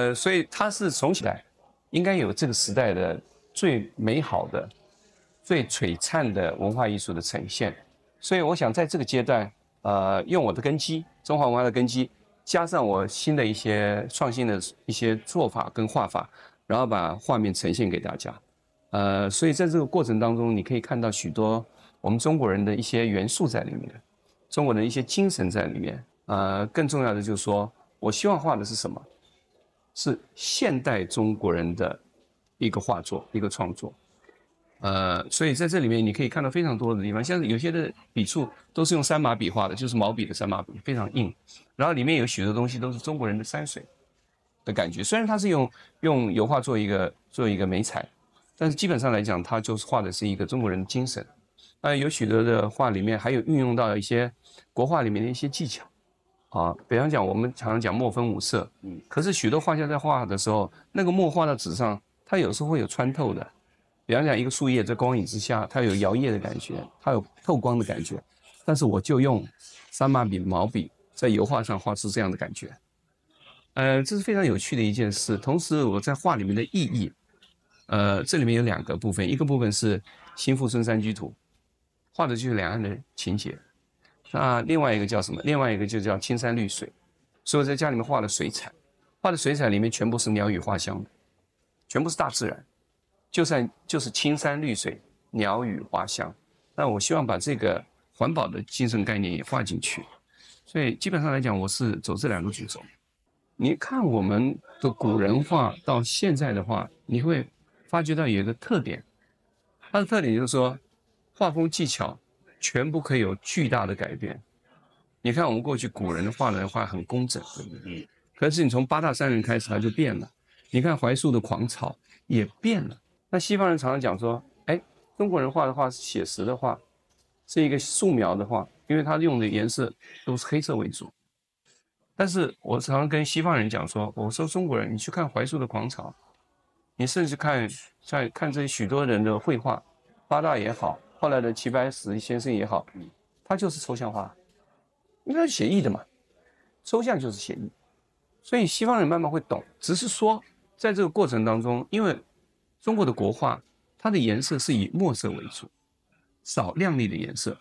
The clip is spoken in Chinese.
所以它是从起来应该有这个时代的最美好的、最璀璨的文化艺术的呈现。所以我想在这个阶段，用我的根基，中华文化的根基，加上我新的一些创新的一些做法跟画法，然后把画面呈现给大家。所以在这个过程当中，你可以看到许多我们中国人的一些元素在里面，中国人的一些精神在里面。更重要的就是说，我希望画的是什么？是现代中国人的一个画作，一个创作。所以在这里面你可以看到非常多的地方，像有些的笔触都是用三马笔画的，就是毛笔的三马笔，非常硬。然后里面有许多东西都是中国人的山水的感觉，虽然它是用油画做一个媒材，但是基本上来讲，它就是画的是一个中国人的精神。有许多的画里面还有运用到一些国画里面的一些技巧。比方讲，我们常常讲墨分五色，可是许多画家在画的时候，那个墨画到纸上，它有时候会有穿透的。比方讲，一个树叶在光影之下，它有摇曳的感觉，它有透光的感觉，但是我就用三马笔、毛笔在油画上画出这样的感觉。这是非常有趣的一件事。同时，我在画里面的意义，这里面有两个部分，一个部分是新富孙山居图，画的就是两岸的情节。那另外一个叫什么？另外一个就叫青山绿水。所以我在家里面画的水彩，画的水彩里面全部是鸟语花香的，全部是大自然，就是青山绿水，鸟语花香。那我希望把这个环保的精神概念也画进去。所以基本上来讲，我是走这两路去走。你看我们的古人画到现在的话，你会发觉到有一个特点，它的特点就是说，画风技巧全部可以有巨大的改变。你看我们过去古人画的画很工整，可是你从八大山人开始，它就变了。你看怀素的狂草也变了。那西方人常常讲说，中国人画的画是写实的画，是一个素描的画，因为他用的颜色都是黑色为主。但是我常常跟西方人讲说，我说中国人，你去看怀素的狂草，你甚至看这些许多人的绘画，八大也好，后来的齐白石先生也好，他就是抽象画，因为他是写意的嘛，抽象就是写意，所以西方人慢慢会懂。只是说在这个过程当中，因为中国的国画，它的颜色是以墨色为主，少亮丽的颜色，